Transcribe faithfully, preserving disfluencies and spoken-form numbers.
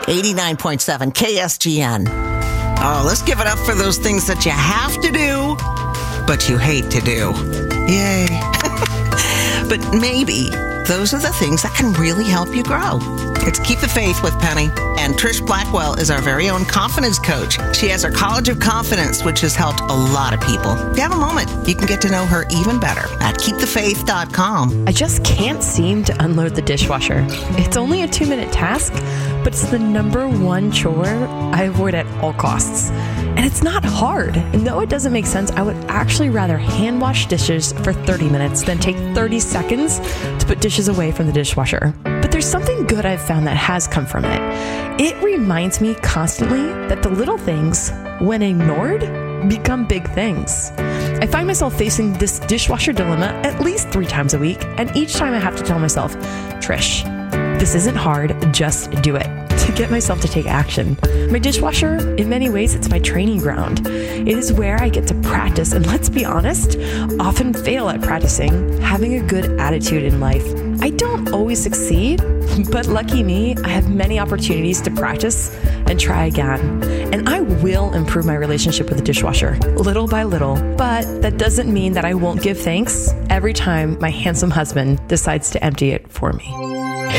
eighty-nine point seven K S G N. Oh, let's give it up for those things that you have to do, but you hate to do. Yay. But maybe those are the things that can really help you grow. It's Keep the Faith with Penny. And Trish Blackwell is our very own confidence coach. She has her College of Confidence, which has helped a lot of people. If you have a moment, you can get to know her even better at keep the faith dot com. I just can't seem to unload the dishwasher. It's only a two-minute task, but it's the number one chore I avoid at all costs. And it's not hard. And though it doesn't make sense, I would actually rather hand wash dishes for thirty minutes than take thirty seconds to put dishes away from the dishwasher. But there's something good I've found that has come from it. It reminds me constantly that the little things, when ignored, become big things. I find myself facing this dishwasher dilemma at least three times a week, and each time I have to tell myself, Trish, this isn't hard, just do it, to get myself to take action. My dishwasher, in many ways, it's my training ground. It is where I get to practice, and let's be honest, often fail at practicing having a good attitude in life. I don't always succeed, but lucky me, I have many opportunities to practice and try again. And I will improve my relationship with the dishwasher, little by little. But that doesn't mean that I won't give thanks every time my handsome husband decides to empty it for me.